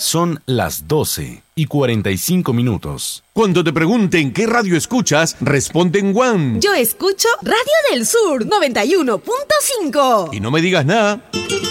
Son las 12:45. Cuando te pregunten qué radio escuchas, responde en One. Yo escucho Radio del Sur 91.5. Y no me digas nada.